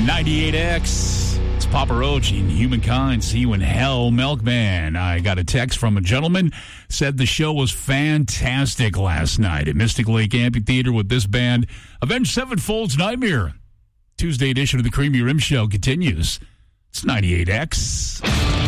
98X. It's Papa Roach and Humankind. See you in hell, Milkman. I got a text from a gentleman. Said the show was fantastic last night at Mystic Lake Amphitheater with this band. Avenged Sevenfold's Nightmare. Tuesday edition of the Creamy Rim Show continues. It's 98X.